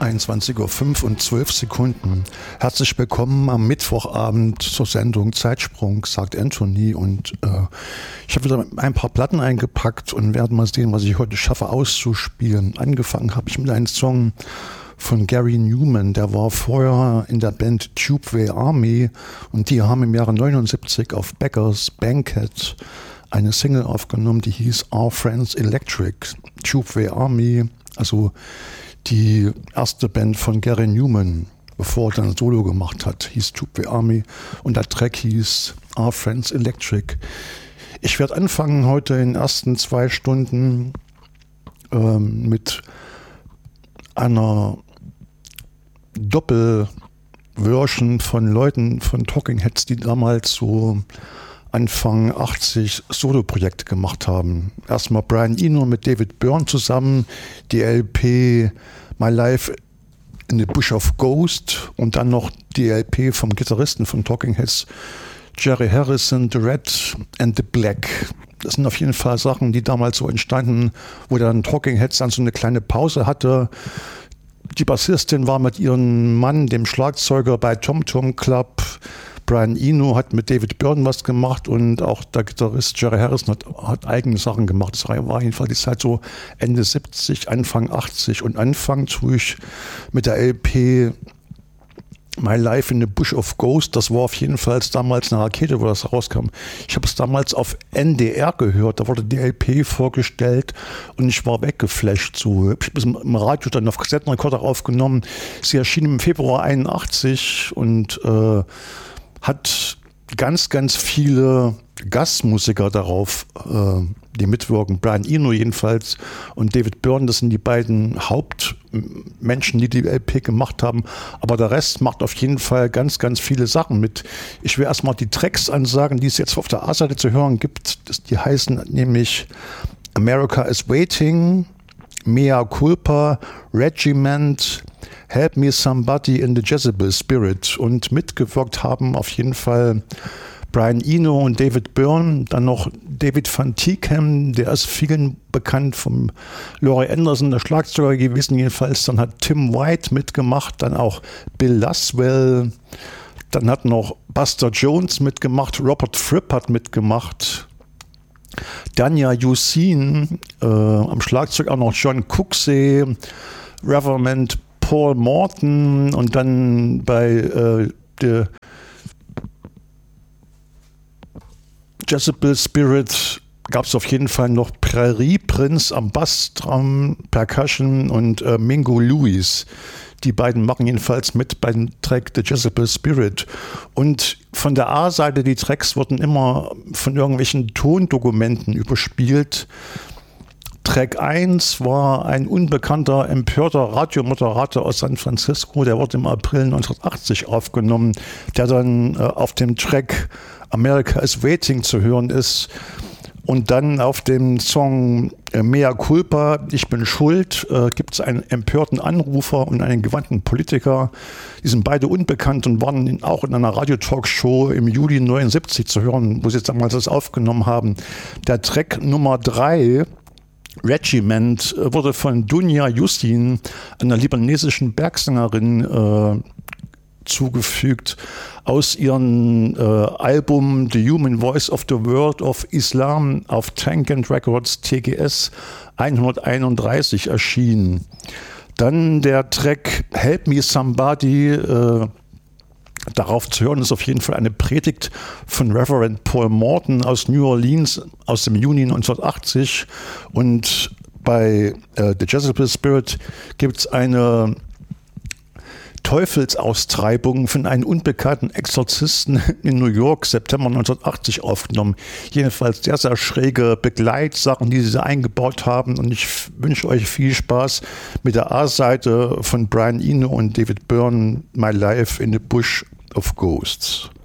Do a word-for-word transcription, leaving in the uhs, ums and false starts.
einundzwanzig Uhr fünf und zwölf Sekunden. Herzlich willkommen am Mittwochabend zur Sendung Zeitsprung, sagt Anthony. Und äh, ich habe wieder ein paar Platten eingepackt und werde mal sehen, was ich heute schaffe auszuspielen. Angefangen habe ich mit einem Song von Gary Newman. Der war vorher in der Band Tubeway Army und die haben im Jahre neunundsiebzig auf Beggars Banquet eine Single aufgenommen, die hieß Our Friends Electric. Tubeway Army, also die erste Band von Gary Newman, bevor er dann ein Solo gemacht hat, hieß Tubeway Army und der Track hieß Our Friends Electric. Ich werde anfangen heute in den ersten zwei Stunden ähm, mit einer Doppelversion von Leuten von Talking Heads, die damals so Anfang achtzig Solo-Projekte gemacht haben. Erstmal Brian Eno mit David Byrne zusammen, die L P My Life in the Bush of Ghost und dann noch die L P vom Gitarristen von Talking Heads, Jerry Harrison, The Red and the Black. Das sind auf jeden Fall Sachen, die damals so entstanden, wo dann Talking Heads dann so eine kleine Pause hatte. Die Bassistin war mit ihrem Mann, dem Schlagzeuger bei Tom Tom Club. Brian Eno hat mit David Byrne was gemacht und auch der Gitarrist Jerry Harrison hat, hat eigene Sachen gemacht. Das war jedenfalls die Zeit so Ende siebzig, Anfang achtzig. Und Anfang tue ich mit der L P My Life in the Bush of Ghost. Das war auf jeden Fall damals eine Rakete, wo das rauskam. Ich habe es damals auf N D R gehört. Da wurde die L P vorgestellt und ich war weggeflasht. So. Ich habe es im Radio dann auf Kassettenrekorder aufgenommen. Sie erschien im Februar einundachtzig und äh, hat ganz, ganz viele Gastmusiker darauf, äh, die mitwirken. Brian Eno jedenfalls und David Byrne, das sind die beiden Hauptmenschen, die die L P gemacht haben. Aber der Rest macht auf jeden Fall ganz, ganz viele Sachen mit. Ich will erstmal die Tracks ansagen, die es jetzt auf der A-Seite zu hören gibt. Das, die heißen nämlich America is Waiting, Mea Culpa, Regiment, Help Me Somebody in the Jezebel Spirit. Und mitgewirkt haben auf jeden Fall Brian Eno und David Byrne, dann noch David Van Teekham, der ist vielen bekannt vom Laurie Anderson, der Schlagzeuger gewesen jedenfalls. Dann hat Tim White mitgemacht, dann auch Bill Laswell, dann hat noch Buster Jones mitgemacht, Robert Fripp hat mitgemacht, Danya Yusin, äh, am Schlagzeug auch noch John Cooksey, Reverend Paul Morton und dann bei äh, der Jezebel Spirit gab es auf jeden Fall noch Prairie Prince am Bass, Drum, Percussion und äh, Mingo Lewis. Die beiden machen jedenfalls mit beim Track The Jezebel Spirit. Und von der A-Seite, die Tracks wurden immer von irgendwelchen Tondokumenten überspielt. Track eins war ein unbekannter, empörter Radiomoderator aus San Francisco, der wurde im April neunzehnhundertachtzig aufgenommen, der dann äh, auf dem Track America is Waiting zu hören ist. Und dann auf dem Song äh, Mea Culpa, Ich bin schuld, äh, gibt es einen empörten Anrufer und einen gewandten Politiker. Die sind beide unbekannt und waren in, auch in einer Radiotalkshow im Juli neunundsiebzig zu hören, wo sie damals das aufgenommen haben. Der Track Nummer drei, Regiment, wurde von Dunya Yusin, einer libanesischen Bergsängerin, äh, zugefügt aus ihrem äh, Album The Human Voice of the World of Islam auf Tankent Records T G S hunderteinunddreißig erschienen. Dann der Track Help Me Somebody, äh, darauf zu hören ist auf jeden Fall eine Predigt von Reverend Paul Morton aus New Orleans aus dem Juni neunzehnhundertachtzig. Und bei äh, The Jezebel Spirit gibt es eine Teufelsaustreibung von einem unbekannten Exorzisten in New York, September neunzehnhundertachtzig aufgenommen. Jedenfalls sehr, sehr schräge Begleitsachen, die sie eingebaut haben. Und ich wünsche euch viel Spaß mit der A-Seite von Brian Eno und David Byrne, My Life in the Bush of Ghosts.